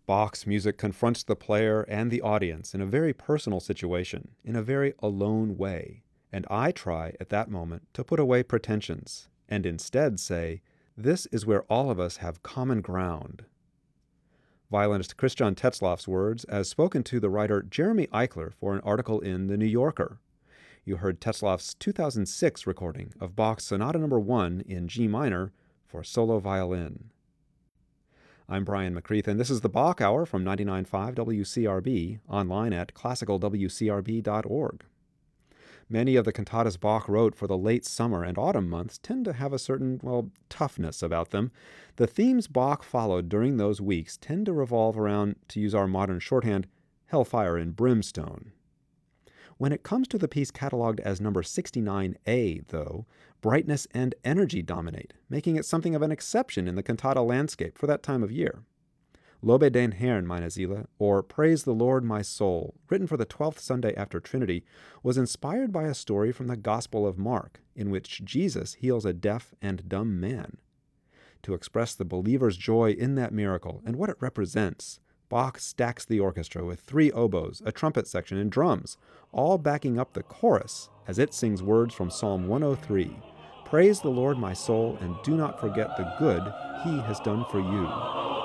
Bach's music confronts the player and the audience in a very personal situation, in a very alone way, and I try at that moment to put away pretensions and instead say, this is where all of us have common ground. Violinist Christian Tetzlaff's words as spoken to the writer Jeremy Eichler for an article in The New Yorker. You heard Tetzlaff's 2006 recording of Bach's Sonata No. 1 in G minor for solo violin. I'm Brian McCreath, and this is the Bach Hour from 99.5 WCRB, online at classicalwcrb.org. Many of the cantatas Bach wrote for the late summer and autumn months tend to have a certain, toughness about them. The themes Bach followed during those weeks tend to revolve around, to use our modern shorthand, hellfire and brimstone. When it comes to the piece catalogued as number 69A, though, brightness and energy dominate, making it something of an exception in the cantata landscape for that time of year. Lobe den Herrn, meine Seele, or Praise the Lord, my soul, written for the 12th Sunday after Trinity, was inspired by a story from the Gospel of Mark, in which Jesus heals a deaf and dumb man. To express the believer's joy in that miracle and what it represents, Bach stacks the orchestra with 3 oboes, a trumpet section, and drums, all backing up the chorus as it sings words from Psalm 103, Praise the Lord, my soul, and do not forget the good He has done for you.